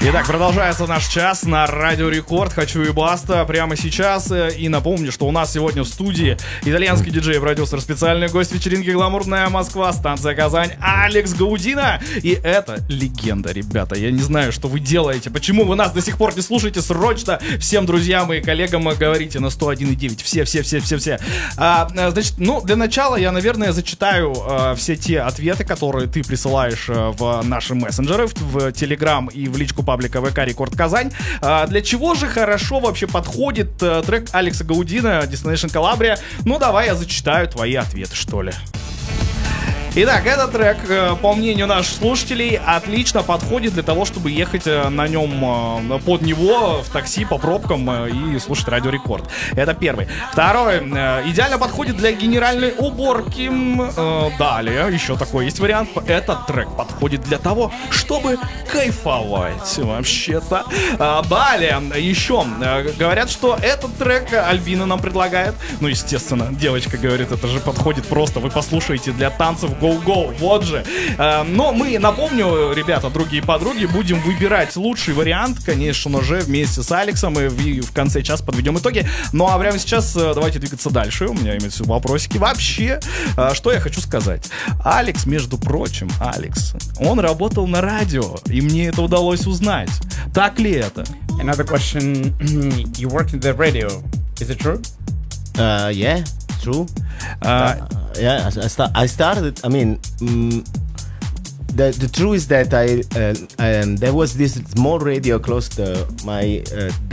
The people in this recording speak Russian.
Итак, продолжается наш час на Радио Рекорд. Хочу и баста прямо сейчас. И напомню, что у нас сегодня в студии итальянский диджей-продюсер, специальный гость вечеринки «Гламурная Москва», станция Казань, Алекс Гаудино. И это легенда, ребята. Я не знаю, что вы делаете. Почему вы нас до сих пор не слушаете? Срочно всем друзьям и коллегам говорите на 101,9. Все. Значит, для начала я, наверное, зачитаю все те ответы, которые ты присылаешь в наши мессенджеры, в Телеграм и в личку паблика ВК Рекорд Казань. Для чего же хорошо вообще подходит трек Алекса Гаудино Destination Calabria? Ну, давай я зачитаю твои ответы, что ли. Итак, этот трек, по мнению наших слушателей, отлично подходит для того, чтобы ехать на нем под него в такси по пробкам и слушать Радио Рекорд. Это первый. Второй. Идеально подходит для генеральной уборки. Далее, еще такой есть вариант. Этот трек подходит для того, чтобы кайфовать вообще-то. Далее, еще говорят, что этот трек Альбина нам предлагает. Ну, естественно, девочка говорит, это же подходит просто. Вы послушаете для танцев Go-Go, вот же. Но мы, напомню, ребята, другие подруги, будем выбирать лучший вариант, конечно же, вместе с Алексом, и в конце часа подведем итоги. Ну а прямо сейчас давайте двигаться дальше. У меня имеются вопросики. Вообще, что я хочу сказать. Алекс, между прочим, он работал на радио, и мне это удалось узнать. Так ли это? Another question. You work in the radio. Is it true? Yeah, true. Yeah, I started. I mean, the truth is that there was this small radio close to my